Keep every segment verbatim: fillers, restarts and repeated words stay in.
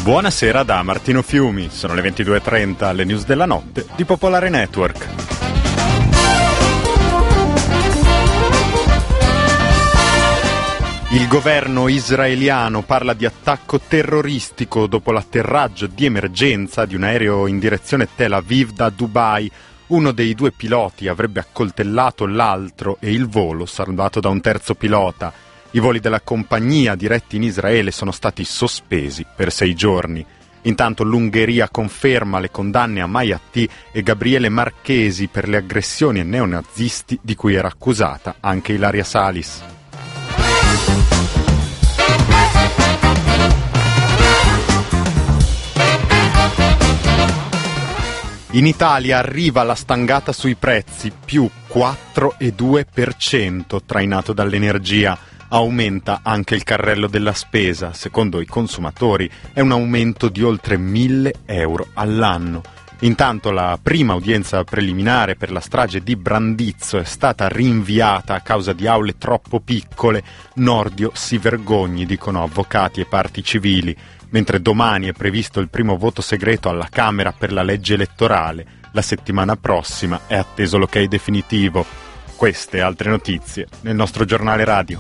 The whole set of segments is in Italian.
Buonasera da Martino Fiumi, sono le ventidue e trenta, le news della notte di Popolare Network. Il governo israeliano parla di attacco terroristico dopo l'atterraggio di emergenza di un aereo in direzione Tel Aviv da Dubai. Uno dei due piloti avrebbe accoltellato l'altro e il volo salvato da un terzo pilota. I voli della compagnia diretti in Israele sono stati sospesi per sei giorni. Intanto l'Ungheria conferma le condanne a Mayati e Gabriele Marchesi per le aggressioni ai neonazisti di cui era accusata anche Ilaria Salis. In Italia arriva la stangata sui prezzi, più quattro virgola due per cento trainato dall'energia. Aumenta anche il carrello della spesa, secondo i consumatori è un aumento di oltre mille euro all'anno. Intanto la prima udienza preliminare per la strage di Brandizzo è stata rinviata a causa di aule troppo piccole. Nordio si vergogni, dicono avvocati e parti civili, mentre domani è previsto il primo voto segreto alla Camera per la legge elettorale. La settimana prossima è atteso l'ok definitivo. Queste e altre notizie nel nostro giornale radio.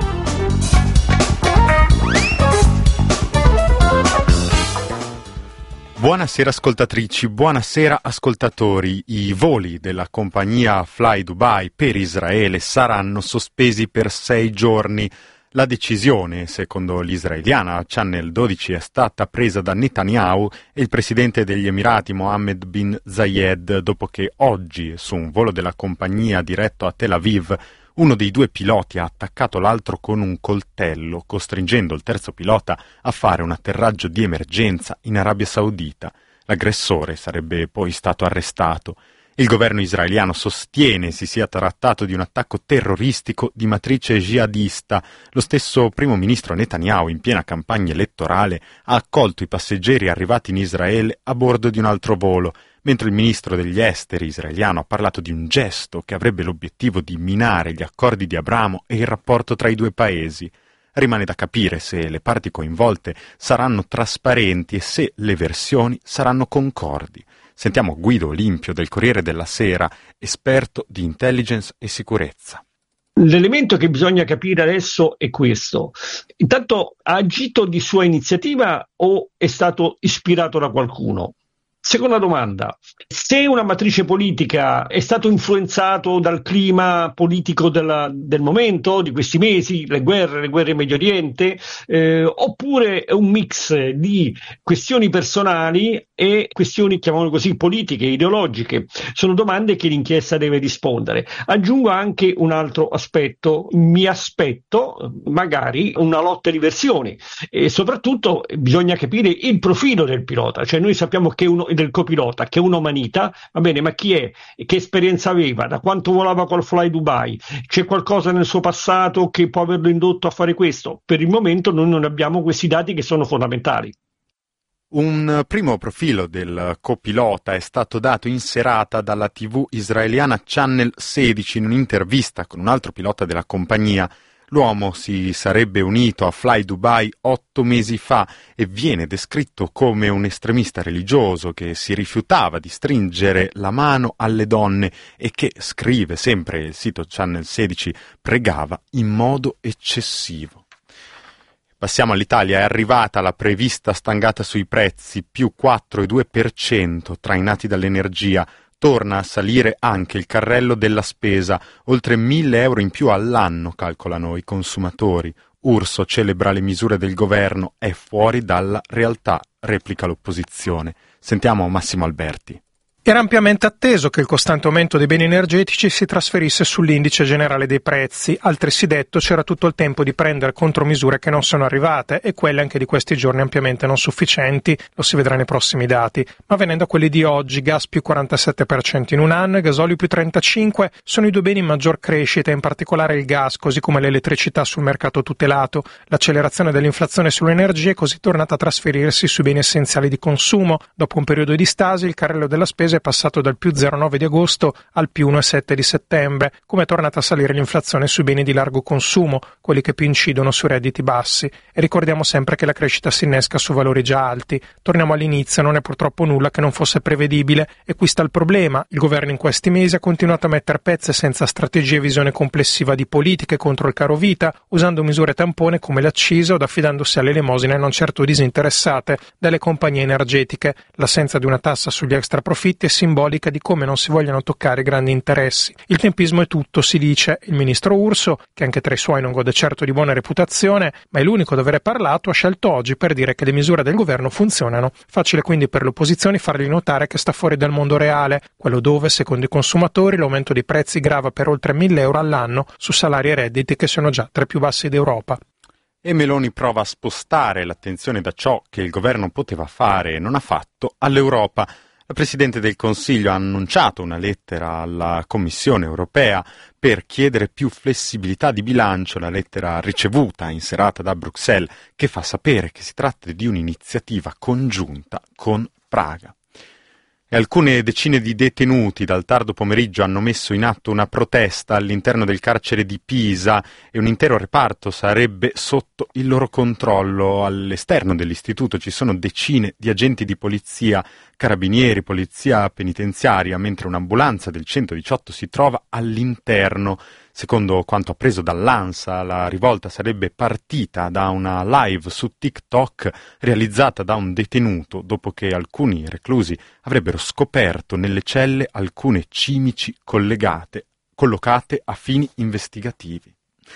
Buonasera ascoltatrici, buonasera ascoltatori. I voli della compagnia Fly Dubai per Israele saranno sospesi per sei giorni. La decisione, secondo l'israeliana Channel dodici, è stata presa da Netanyahu e il presidente degli Emirati Mohammed bin Zayed dopo che oggi, su un volo della compagnia diretto a Tel Aviv, uno dei due piloti ha attaccato l'altro con un coltello, costringendo il terzo pilota a fare un atterraggio di emergenza in Arabia Saudita. L'aggressore sarebbe poi stato arrestato. Il governo israeliano sostiene si sia trattato di un attacco terroristico di matrice jihadista. Lo stesso primo ministro Netanyahu, in piena campagna elettorale, ha accolto i passeggeri arrivati in Israele a bordo di un altro volo, mentre il ministro degli esteri israeliano ha parlato di un gesto che avrebbe l'obiettivo di minare gli accordi di Abramo e il rapporto tra i due paesi. Rimane da capire se le parti coinvolte saranno trasparenti e se le versioni saranno concordi. Sentiamo Guido Olimpio del Corriere della Sera, esperto di intelligence e sicurezza. L'elemento che bisogna capire adesso è questo. Intanto, ha agito di sua iniziativa o è stato ispirato da qualcuno? Seconda domanda, se una matrice politica è stato influenzato dal clima politico della, del momento, di questi mesi, le guerre, le guerre in Medio Oriente, eh, oppure è un mix di questioni personali e questioni, chiamiamole così, politiche, ideologiche, sono domande che l'inchiesta deve rispondere. Aggiungo anche un altro aspetto, mi aspetto magari una lotta di versioni e soprattutto bisogna capire il profilo del pilota, cioè noi sappiamo che uno del copilota, che è un'omanita, va bene, ma chi è? Che esperienza aveva? Da quanto volava col Fly Dubai? C'è qualcosa nel suo passato che può averlo indotto a fare questo? Per il momento noi non abbiamo questi dati che sono fondamentali. Un primo profilo del copilota è stato dato in serata dalla tivù israeliana Channel sedici in un'intervista con un altro pilota della compagnia. L'uomo si sarebbe unito a Fly Dubai otto mesi fa e viene descritto come un estremista religioso che si rifiutava di stringere la mano alle donne e che, scrive sempre il sito Channel sedici, pregava in modo eccessivo. Passiamo all'Italia, è arrivata la prevista stangata sui prezzi, più quattro virgola due per cento trainati dall'energia. Torna a salire anche il carrello della spesa, oltre mille euro in più all'anno, calcolano i consumatori. Urso celebra le misure del governo, è fuori dalla realtà, replica l'opposizione. Sentiamo Massimo Alberti. Era ampiamente atteso che il costante aumento dei beni energetici si trasferisse sull'indice generale dei prezzi, altresì detto c'era tutto il tempo di prendere contromisure che non sono arrivate e quelle anche di questi giorni ampiamente non sufficienti, lo si vedrà nei prossimi dati. Ma venendo a quelli di oggi, gas più quarantasette per cento in un anno e gasolio più trentacinque per cento, sono i due beni in maggior crescita, in particolare il gas, così come l'elettricità sul mercato tutelato. L'accelerazione dell'inflazione sull'energia è così tornata a trasferirsi sui beni essenziali di consumo. Dopo un periodo di stasi, il carrello della spesa mese è passato dal più zero virgola nove di agosto al più uno virgola sette di settembre, come è tornata a salire l'inflazione sui beni di largo consumo, quelli che più incidono sui redditi bassi. E ricordiamo sempre che la crescita si innesca su valori già alti. Torniamo all'inizio, non è purtroppo nulla che non fosse prevedibile, e qui sta il problema. Il governo in questi mesi ha continuato a mettere pezze senza strategia e visione complessiva di politiche contro il caro vita, usando misure tampone come l'accisa o affidandosi alle elemosine non certo disinteressate delle compagnie energetiche. L'assenza di una tassa sugli extraprofitti è simbolica di come non si vogliano toccare grandi interessi. Il tempismo è tutto, si dice. Il ministro Urso, che anche tra i suoi non gode certo di buona reputazione, ma è l'unico ad avere parlato, ha scelto oggi per dire che le misure del governo funzionano. Facile quindi per le opposizioni fargli notare che sta fuori dal mondo reale, quello dove, secondo i consumatori, l'aumento dei prezzi grava per oltre mille euro all'anno su salari e redditi che sono già tra i più bassi d'Europa. E Meloni prova a spostare l'attenzione da ciò che il governo poteva fare e non ha fatto all'Europa. La Presidente del Consiglio ha annunciato una lettera alla Commissione europea per chiedere più flessibilità di bilancio, la lettera ricevuta inserata da Bruxelles, che fa sapere che si tratta di un'iniziativa congiunta con Praga. E alcune decine di detenuti dal tardo pomeriggio hanno messo in atto una protesta all'interno del carcere di Pisa e un intero reparto sarebbe sotto il loro controllo. All'esterno dell'istituto ci sono decine di agenti di polizia, carabinieri, polizia penitenziaria, mentre un'ambulanza del centodiciotto si trova all'interno. Secondo quanto appreso dall'ANSA, la rivolta sarebbe partita da una live su TikTok realizzata da un detenuto dopo che alcuni reclusi avrebbero scoperto nelle celle alcune cimici collegate, collocate a fini investigativi.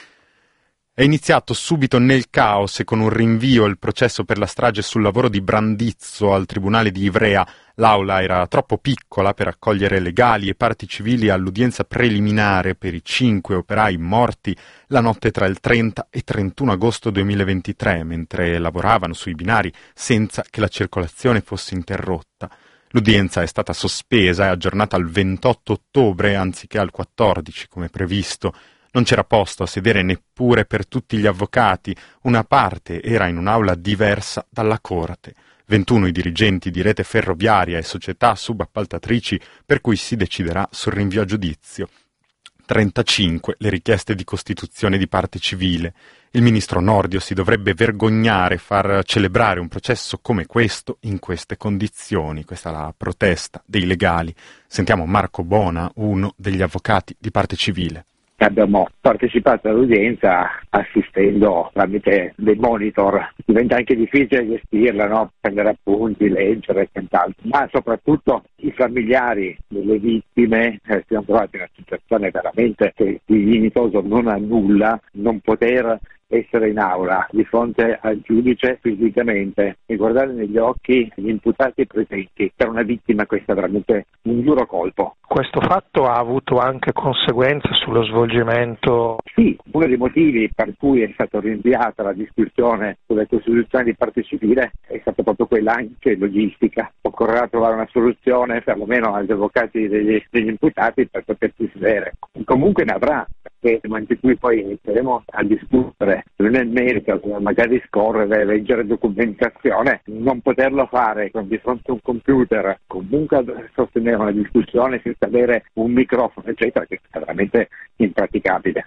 È iniziato subito nel caos e con un rinvio il processo per la strage sul lavoro di Brandizzo al tribunale di Ivrea. L'aula era troppo piccola per accogliere legali e parti civili all'udienza preliminare per i cinque operai morti la notte tra il trenta e trentuno agosto duemilaventitré, mentre lavoravano sui binari senza che la circolazione fosse interrotta. L'udienza è stata sospesa e aggiornata al ventotto ottobre anziché al quattordici come previsto. Non c'era posto a sedere neppure per tutti gli avvocati, una parte era in un'aula diversa dalla corte. ventuno i dirigenti di rete ferroviaria e società subappaltatrici per cui si deciderà sul rinvio a giudizio. trentacinque le richieste di costituzione di parte civile. Il ministro Nordio si dovrebbe vergognare far celebrare un processo come questo in queste condizioni. Questa è la protesta dei legali. Sentiamo Marco Bona, uno degli avvocati di parte civile. Abbiamo partecipato all'udienza assistendo tramite dei monitor, diventa anche difficile gestirla, no? Prendere appunti, leggere e quant'altro, ma soprattutto i familiari delle vittime eh, si sono trovati in una situazione veramente che il dignitoso non ha nulla, non poter essere in aula di fronte al giudice fisicamente e guardare negli occhi gli imputati presenti. Per una vittima questo è veramente un duro colpo. Questo fatto ha avuto anche conseguenze sullo svolgimento? Sì, uno dei motivi per cui è stata rinviata la discussione sulla costituzione di parte civile è stata proprio quella anche logistica. Occorrerà trovare una soluzione perlomeno agli avvocati degli, degli imputati per potersi sedere. Comunque ne avrà, perché anche qui poi inizieremo a discutere nel merito, magari scorrere, leggere documentazione, non poterlo fare di fronte a un computer, comunque sostenere una discussione senza avere un microfono, eccetera, che è veramente impraticabile.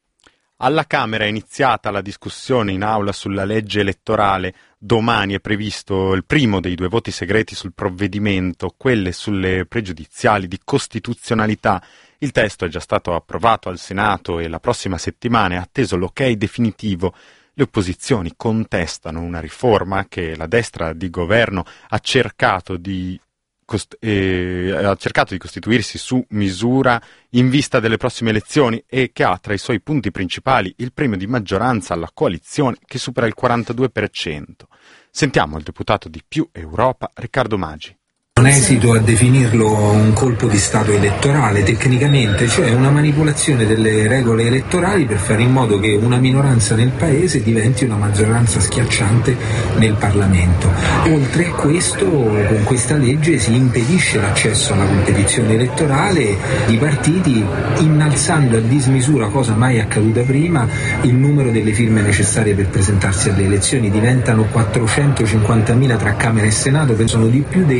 Alla Camera è iniziata la discussione in aula sulla legge elettorale. Domani è previsto il primo dei due voti segreti sul provvedimento, quelle sulle pregiudiziali di costituzionalità. Il testo è già stato approvato al Senato e la prossima settimana è atteso l'ok definitivo. Le opposizioni contestano una riforma che la destra di governo ha cercato di Cost- eh, ha cercato di costituirsi su misura in vista delle prossime elezioni e che ha tra i suoi punti principali il premio di maggioranza alla coalizione che supera il quarantadue per cento. Sentiamo il deputato di Più Europa, Riccardo Maggi. Non esito a definirlo un colpo di stato elettorale tecnicamente, cioè una manipolazione delle regole elettorali per fare in modo che una minoranza nel paese diventi una maggioranza schiacciante nel Parlamento. Oltre a questo, con questa legge si impedisce l'accesso alla competizione elettorale di partiti, innalzando a dismisura, cosa mai accaduta prima, il numero delle firme necessarie per presentarsi alle elezioni. Diventano quattrocentocinquantamila tra Camera e Senato, che sono di più dei voti raccolti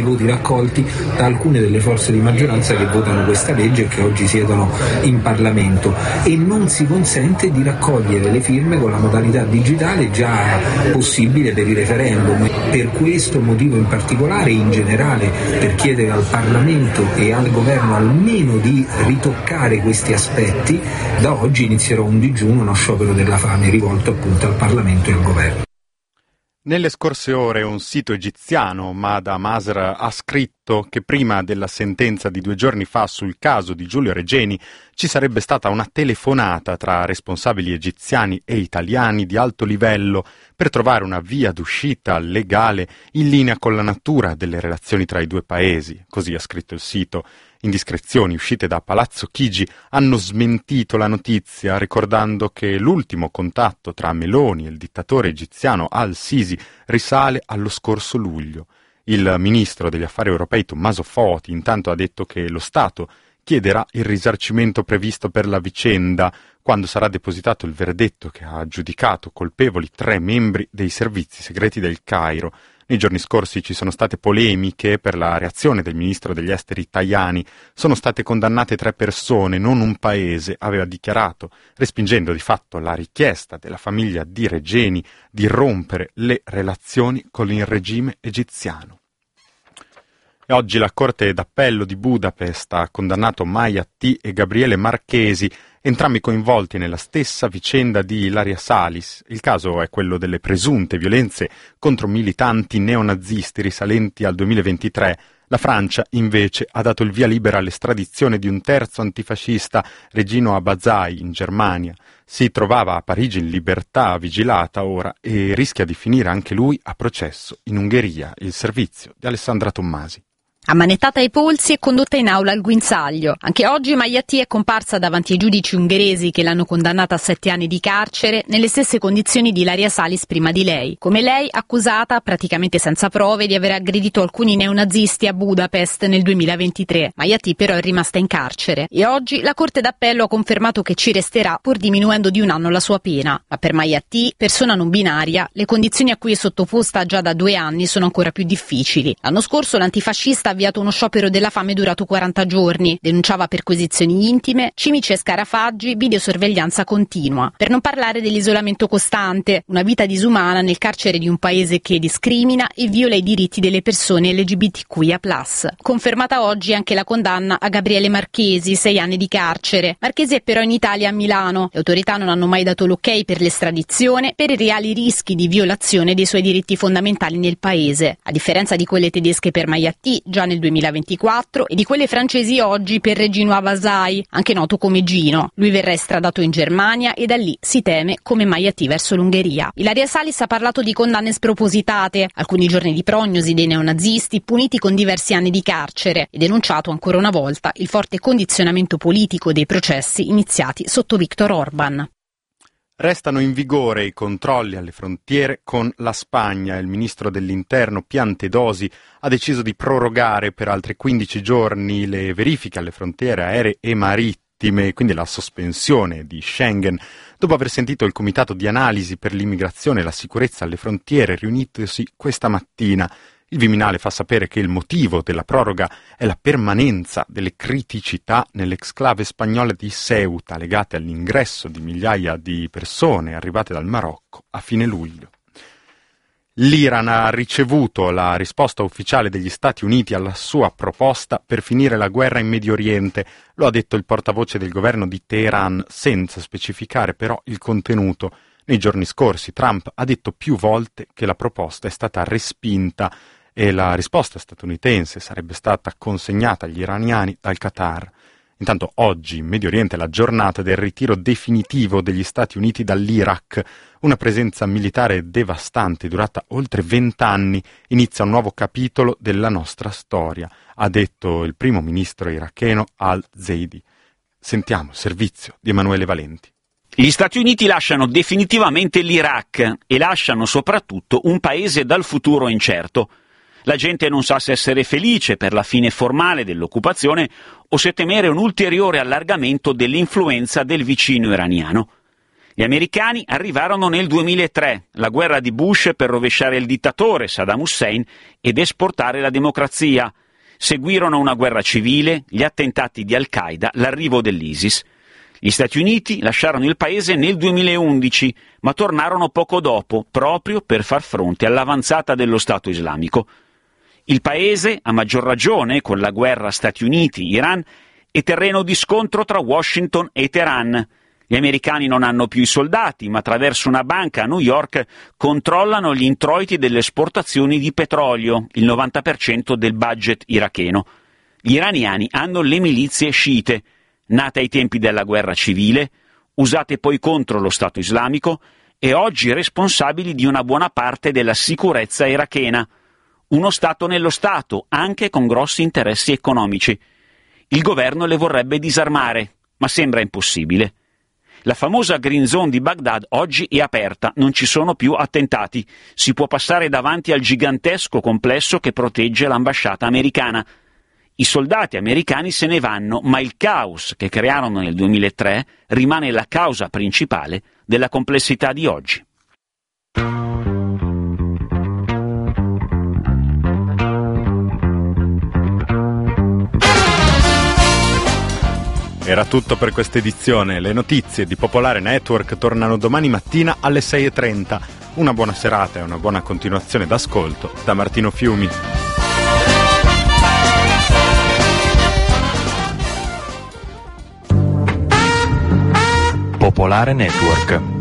accolti da alcune delle forze di maggioranza che votano questa legge e che oggi siedono in Parlamento, e non si consente di raccogliere le firme con la modalità digitale già possibile per i referendum. Per questo motivo in particolare, in generale per chiedere al Parlamento e al Governo almeno di ritoccare questi aspetti, da oggi inizierò un digiuno, uno sciopero della fame rivolto appunto al Parlamento e al Governo. Nelle scorse ore un sito egiziano, Mada Masr, ha scritto che prima della sentenza di due giorni fa sul caso di Giulio Regeni ci sarebbe stata una telefonata tra responsabili egiziani e italiani di alto livello per trovare una via d'uscita legale in linea con la natura delle relazioni tra i due paesi, così ha scritto il sito. Indiscrezioni uscite da Palazzo Chigi hanno smentito la notizia, ricordando che l'ultimo contatto tra Meloni e il dittatore egiziano al-Sisi risale allo scorso luglio. Il ministro degli affari europei Tommaso Foti intanto ha detto che lo Stato chiederà il risarcimento previsto per la vicenda quando sarà depositato il verdetto che ha giudicato colpevoli tre membri dei servizi segreti del Cairo. Nei giorni scorsi ci sono state polemiche per la reazione del ministro degli esteri Tajani. Sono state condannate tre persone, non un paese, aveva dichiarato, respingendo di fatto la richiesta della famiglia di Regeni di rompere le relazioni con il regime egiziano. E oggi la Corte d'Appello di Budapest ha condannato Maia T. e Gabriele Marchesi, entrambi coinvolti nella stessa vicenda di Ilaria Salis. Il caso è quello delle presunte violenze contro militanti neonazisti risalenti al duemilaventitré. La Francia, invece, ha dato il via libera all'estradizione di un terzo antifascista, Regino Abazai, in Germania. Si trovava a Parigi in libertà vigilata ora e rischia di finire anche lui a processo in Ungheria. Il servizio di Alessandra Tommasi. Ammanettata ai polsi e condotta in aula al guinzaglio. Anche oggi Maia T. è comparsa davanti ai giudici ungheresi che l'hanno condannata a sette anni di carcere nelle stesse condizioni di Ilaria Salis prima di lei. Come lei, accusata, praticamente senza prove, di aver aggredito alcuni neonazisti a Budapest nel duemilaventitré. Maia T. però è rimasta in carcere e oggi la Corte d'Appello ha confermato che ci resterà pur diminuendo di un anno la sua pena. Ma per Maia T., persona non binaria, le condizioni a cui è sottoposta già da due anni sono ancora più difficili. L'anno scorso l'antifascista ha avviato uno sciopero della fame durato quaranta giorni, denunciava perquisizioni intime, cimici e scarafaggi, videosorveglianza continua. Per non parlare dell'isolamento costante, una vita disumana nel carcere di un paese che discrimina e viola i diritti delle persone L G B T Q I A plus. Confermata oggi anche la condanna a Gabriele Marchesi, sei anni di carcere. Marchesi è però in Italia, a Milano. Le autorità non hanno mai dato l'ok per l'estradizione per i reali rischi di violazione dei suoi diritti fondamentali nel paese, a differenza di quelle tedesche per Maia T. già nel duemilaventiquattro e di quelle francesi oggi per Regino Abazai, anche noto come Gino. Lui verrà estradato in Germania e da lì si teme come Maia T. verso l'Ungheria. Ilaria Salis ha parlato di condanne spropositate, alcuni giorni di prognosi dei neonazisti puniti con diversi anni di carcere e denunciato ancora una volta il forte condizionamento politico dei processi iniziati sotto Viktor Orban. Restano in vigore i controlli alle frontiere con la Spagna. Il ministro dell'Interno Piantedosi ha deciso di prorogare per altri quindici giorni le verifiche alle frontiere aeree e marittime, quindi la sospensione di Schengen, dopo aver sentito il Comitato di Analisi per l'Immigrazione e la Sicurezza alle Frontiere riunitosi questa mattina. Il Viminale fa sapere che il motivo della proroga è la permanenza delle criticità nell'exclave spagnola di Ceuta, legate all'ingresso di migliaia di persone arrivate dal Marocco a fine luglio. L'Iran ha ricevuto la risposta ufficiale degli Stati Uniti alla sua proposta per finire la guerra in Medio Oriente, lo ha detto il portavoce del governo di Teheran, senza specificare però il contenuto. Nei giorni scorsi Trump ha detto più volte che la proposta è stata respinta e la risposta statunitense sarebbe stata consegnata agli iraniani dal Qatar. Intanto oggi in Medio Oriente è la giornata del ritiro definitivo degli Stati Uniti dall'Iraq. Una presenza militare devastante durata oltre vent'anni inizia un nuovo capitolo della nostra storia, ha detto il primo ministro iracheno al-Zaidi. Sentiamo il servizio di Emanuele Valenti. Gli Stati Uniti lasciano definitivamente l'Iraq e lasciano soprattutto un paese dal futuro incerto. La gente non sa se essere felice per la fine formale dell'occupazione o se temere un ulteriore allargamento dell'influenza del vicino iraniano. Gli americani arrivarono nel duemilatré, la guerra di Bush per rovesciare il dittatore Saddam Hussein ed esportare la democrazia. Seguirono una guerra civile, gli attentati di Al-Qaeda, l'arrivo dell'ISIS. Gli Stati Uniti lasciarono il paese nel duemilaundici, ma tornarono poco dopo, proprio per far fronte all'avanzata dello Stato islamico. Il paese, a maggior ragione con la guerra Stati Uniti-Iran, è terreno di scontro tra Washington e Teheran. Gli americani non hanno più i soldati, ma attraverso una banca a New York controllano gli introiti delle esportazioni di petrolio, il novanta per cento del budget iracheno. Gli iraniani hanno le milizie sciite, nate ai tempi della guerra civile, usate poi contro lo Stato islamico e oggi responsabili di una buona parte della sicurezza irachena. Uno Stato nello Stato, anche con grossi interessi economici. Il governo le vorrebbe disarmare, ma sembra impossibile. La famosa Green Zone di Baghdad oggi è aperta, non ci sono più attentati. Si può passare davanti al gigantesco complesso che protegge l'ambasciata americana. I soldati americani se ne vanno, ma il caos che crearono nel duemilatré rimane la causa principale della complessità di oggi. Era tutto per questa edizione. Le notizie di Popolare Network tornano domani mattina alle sei e trenta. Una buona serata e una buona continuazione d'ascolto da Martino Fiumi. Popolare Network.